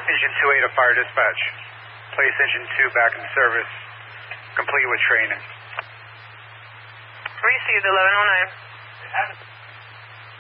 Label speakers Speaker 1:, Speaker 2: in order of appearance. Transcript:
Speaker 1: Engine 2-8 to fire dispatch. Place engine 2 back in service, complete with training.
Speaker 2: Received 1109.